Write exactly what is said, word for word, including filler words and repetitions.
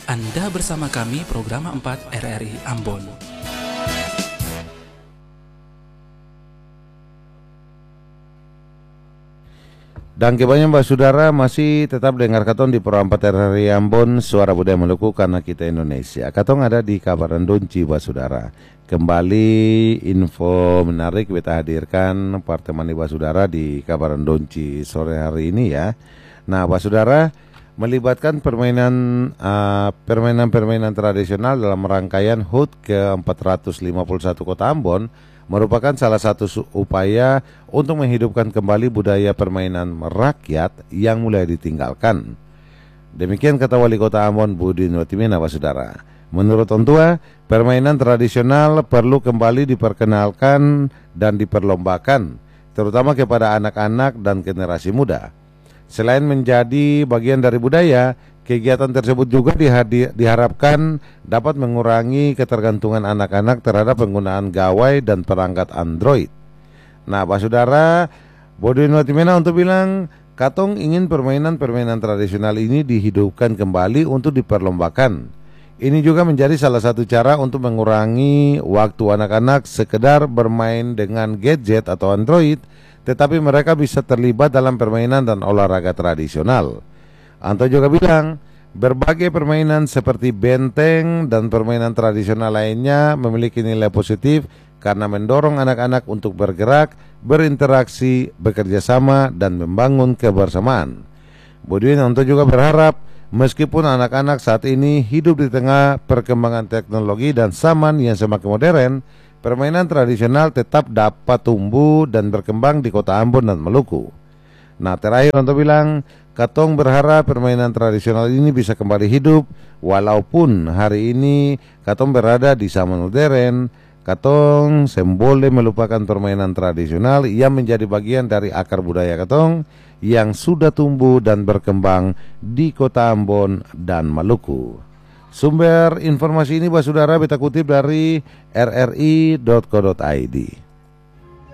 Anda bersama kami Program empat R R I Ambon. Dan kebanyakan Mbak Saudara masih tetap dengar Katong di Pro empat R R I Ambon, Suara Budaya Maluku karena kita Indonesia. Katong ada di Kabaran Donci Mbak Saudara. Kembali info menarik kita hadirkan pertemuan Mbak Saudara di Kabaran Donci sore hari ini ya. Nah Mbak Saudara, melibatkan permainan uh, permainan-permainan tradisional dalam rangkaian H U T ke empat ratus lima puluh satu Kota Ambon merupakan salah satu upaya untuk menghidupkan kembali budaya permainan rakyat yang mulai ditinggalkan. Demikian kata Wali Kota Ambon Budi Notimena, Pak Saudara. Menurut Ontua, permainan tradisional perlu kembali diperkenalkan dan diperlombakan, terutama kepada anak-anak dan generasi muda. Selain menjadi bagian dari budaya, kegiatan tersebut juga dihadi, diharapkan dapat mengurangi ketergantungan anak-anak terhadap penggunaan gawai dan perangkat Android. Nah, Pak Saudara, Budi Notimena untuk bilang, Katong ingin permainan-permainan tradisional ini dihidupkan kembali untuk diperlombakan. Ini juga menjadi salah satu cara untuk mengurangi waktu anak-anak sekedar bermain dengan gadget atau Android, tetapi mereka bisa terlibat dalam permainan dan olahraga tradisional. Anto juga bilang, berbagai permainan seperti benteng dan permainan tradisional lainnya memiliki nilai positif karena mendorong anak-anak untuk bergerak, berinteraksi, bekerja sama, dan membangun kebersamaan. Budin Anto juga berharap, meskipun anak-anak saat ini hidup di tengah perkembangan teknologi dan zaman yang semakin modern, permainan tradisional tetap dapat tumbuh dan berkembang di Kota Ambon dan Maluku. Nah terakhir untuk bilang, Katong berharap permainan tradisional ini bisa kembali hidup, walaupun hari ini Katong berada di zaman modern. Katong semboleh melupakan permainan tradisional yang menjadi bagian dari akar budaya Katong yang sudah tumbuh dan berkembang di Kota Ambon dan Maluku. Sumber informasi ini Pak Saudara kita kutip dari r r i dot co dot i d.